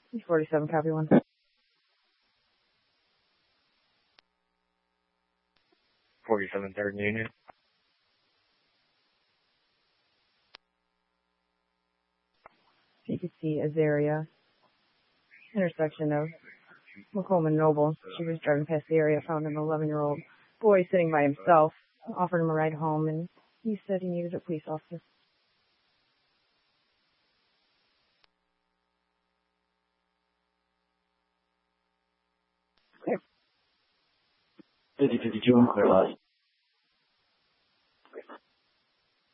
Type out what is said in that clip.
47, copy 1. 47 third unit. You could see Azaria, intersection of Macomb and Noble. She was driving past the area, found an 11-year-old boy sitting by himself, offered him a ride home, and he said he needed a police officer. Clear. 50-52, clear last.